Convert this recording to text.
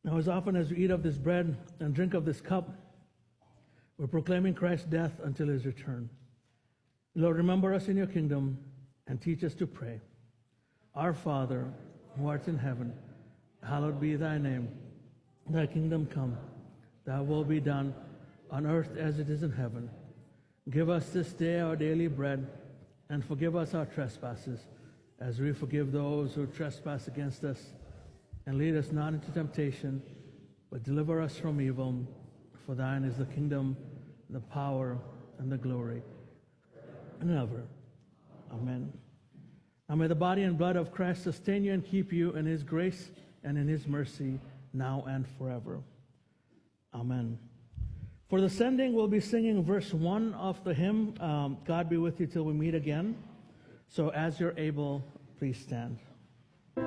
Now, as often as we eat of this bread and drink of this cup, we're proclaiming Christ's death until his return. Lord, remember us in your kingdom and teach us to pray. Our Father, who art in heaven, hallowed be thy name. Thy kingdom come, thy will be done on earth as it is in heaven. Give us this day our daily bread, and forgive us our trespasses, as we forgive those who trespass against us. And lead us not into temptation, but deliver us from evil. For thine is the kingdom, the power, and the glory, and ever. Amen. Now may the body and blood of Christ sustain you and keep you in his grace and in his mercy, now and forever. Amen. For the sending, we'll be singing verse 1 of the hymn, God Be With You Till We Meet Again. So as you're able, please stand.